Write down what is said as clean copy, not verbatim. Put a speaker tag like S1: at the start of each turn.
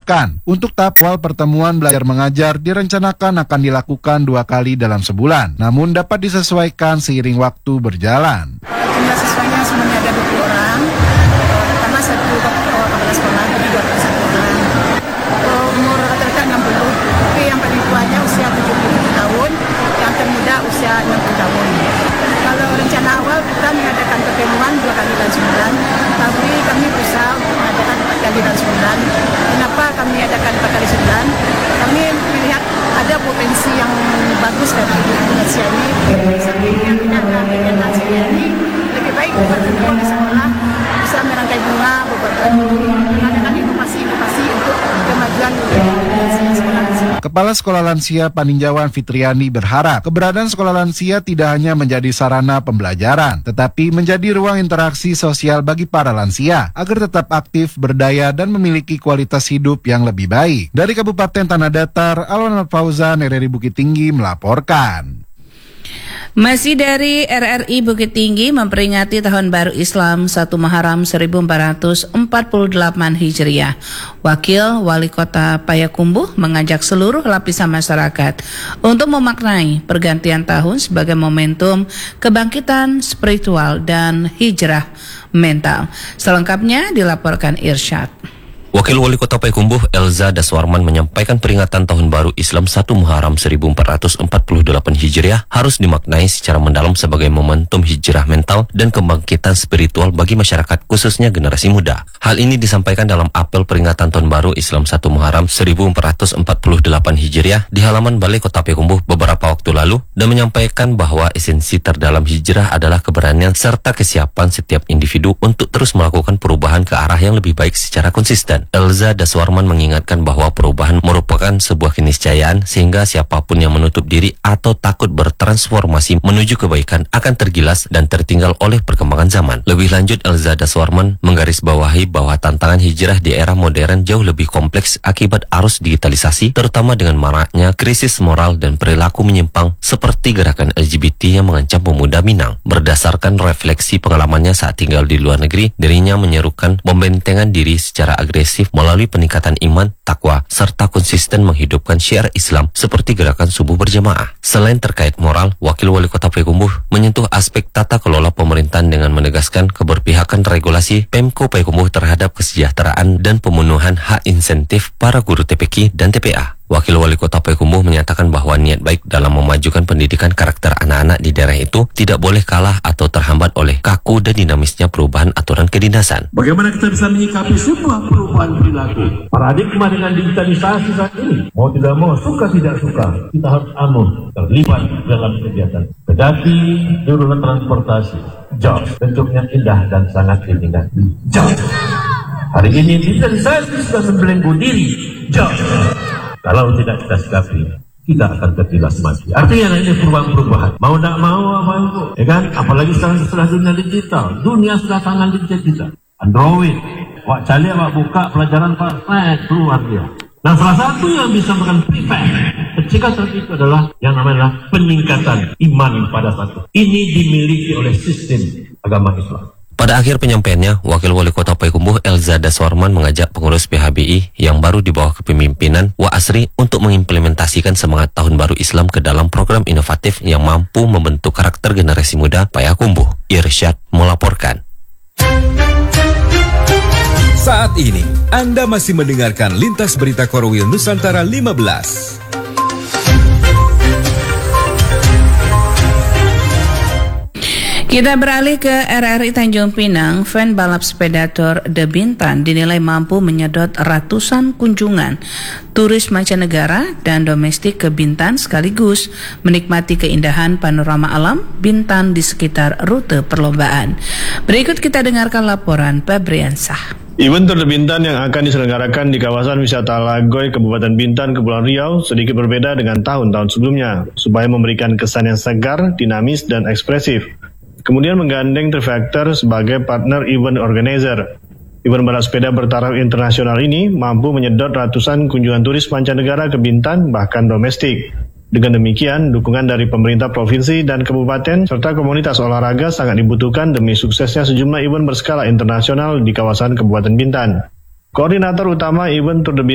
S1: melaporkan. Untuk tahap awal pertemuan belajar mengajar direncanakan akan dilakukan 2 kali dalam sebulan, namun dapat disesuaikan seiring waktu berjalan.
S2: Jumlah siswanya semuanya ada 20 orang, pertama satu kepala sekolah, jadi 21 orang. Umur rata-rata 60, tapi yang paling tuanya usia 77 tahun, yang termuda usia 60 tahun. Kalau rencana awal kita mengadakan pertemuan 2 kali dalam sebulan, tapi kami berusaha mengadakan 4 kali dalam sebulan. Kenapa kami adakan 4 kali sebulan? Kami melihat ada potensi yang bagus dari Indonesia ini. Sebenarnya tidak ada Indonesia ini lebih baik berkumpul di sekolah, bisa merangkai bunga, mengadakan inovasi-inovasi untuk kemajuan sekolah.
S1: Kepala Sekolah Lansia Paninjauan Fitriani berharap keberadaan sekolah lansia tidak hanya menjadi sarana pembelajaran, tetapi menjadi ruang interaksi sosial bagi para lansia agar tetap aktif, berdaya, dan memiliki kualitas hidup yang lebih baik. Dari Kabupaten Tanah Datar, Alwan Fauzan, RRI Bukit Tinggi melaporkan.
S3: Masih dari RRI Bukit Tinggi memperingati Tahun Baru Islam 1 Muharram 1448 Hijriah. Wakil Wali Kota Payakumbuh mengajak seluruh lapisan masyarakat untuk memaknai pergantian tahun sebagai momentum kebangkitan spiritual dan hijrah mental. Selengkapnya dilaporkan Irsyad.
S4: Wakil Wali Kota Payakumbuh Elza Daswarman menyampaikan peringatan Tahun Baru Islam 1 Muharram 1448 Hijriah harus dimaknai secara mendalam sebagai momentum hijrah mental dan kebangkitan spiritual bagi masyarakat khususnya generasi muda. Hal ini disampaikan dalam apel peringatan Tahun Baru Islam 1 Muharram 1448 Hijriah di halaman Balai Kota Payakumbuh beberapa waktu lalu dan menyampaikan bahwa esensi terdalam hijrah adalah keberanian serta kesiapan setiap individu untuk terus melakukan perubahan ke arah yang lebih baik secara konsisten. Elza Daswarman mengingatkan bahwa perubahan merupakan sebuah keniscayaan sehingga siapapun yang menutup diri atau takut bertransformasi menuju kebaikan akan tergilas dan tertinggal oleh perkembangan zaman. Lebih lanjut, Elza Daswarman menggarisbawahi bahwa tantangan hijrah di era modern jauh lebih kompleks akibat arus digitalisasi, terutama dengan maraknya krisis moral dan perilaku menyimpang seperti gerakan LGBT yang mengancam pemuda Minang. Berdasarkan refleksi pengalamannya saat tinggal di luar negeri, dirinya menyerukan pembentengan diri secara agresif melalui peningkatan iman, takwa, serta konsisten menghidupkan syiar Islam seperti gerakan subuh berjamaah. Selain terkait moral, Wakil Wali Kota Payakumbuh menyentuh aspek tata kelola pemerintahan dengan menegaskan keberpihakan regulasi Pemko Payakumbuh terhadap kesejahteraan dan pemenuhan hak insentif para guru TPQ dan TPA. Wakil Wali Kota Payakumbuh menyatakan bahwa niat baik dalam memajukan pendidikan karakter anak-anak di daerah itu tidak boleh kalah atau terhambat oleh kaku dan dinamisnya perubahan aturan kedinasan.
S5: Bagaimana kita bisa menyikapi semua perubahan perilaku? Paradigma dengan digitalisasi saat ini, mau tidak mau, suka tidak suka, kita harus terlibat dalam kegiatan. Kendati juru transportasi, jauh, bentuknya indah dan sangat diminati. Jauh. Hari ini digitalisasi sudah membelenggu diri, jauh. Kalau tidak kita sikapi, kita akan tergilas mati. Artinya ini perubahan-perubahan. Mau tidak mau apa itu? Ya kan? Apalagi setelah dunia digital. Dunia sudah tangan digital. Android. Wak calik, wak buka pelajaran praktek, keluar dia. Nah, salah satu yang bisa memberikan prefect pencegahan itu adalah yang namanya peningkatan iman pada satu. Ini dimiliki oleh sistem agama Islam.
S4: Pada akhir penyampaiannya, Wakil Wali Kota Payakumbuh Elza Daswarman mengajak pengurus PHBI yang baru di bawah kepemimpinan Wak Asri untuk mengimplementasikan semangat Tahun Baru Islam ke dalam program inovatif yang mampu membentuk karakter generasi muda Payakumbuh. Irsyad melaporkan.
S6: Saat ini, Anda masih mendengarkan Lintas Berita Korwil Nusantara 15.
S3: Kita beralih ke RRI Tanjung Pinang. Fan balap sepeda Tour de Bintan dinilai mampu menyedot ratusan kunjungan turis mancanegara dan domestik ke Bintan sekaligus menikmati keindahan panorama alam Bintan di sekitar rute perlombaan. Berikut kita dengarkan laporan Febriansah.
S7: Event Tour de Bintan yang akan diselenggarakan di kawasan wisata Lagoy, Kabupaten Bintan, Kepulauan Riau sedikit berbeda dengan tahun-tahun sebelumnya, supaya memberikan kesan yang segar, dinamis, dan ekspresif. Kemudian menggandeng Trifector sebagai partner event organizer. Event balap sepeda bertaraf internasional ini mampu menyedot ratusan kunjungan turis mancanegara ke Bintan, bahkan domestik. Dengan demikian, dukungan dari pemerintah provinsi dan kabupaten serta komunitas olahraga sangat dibutuhkan demi suksesnya sejumlah event berskala internasional di kawasan Kabupaten Bintan. Koordinator utama event Tour de Bintan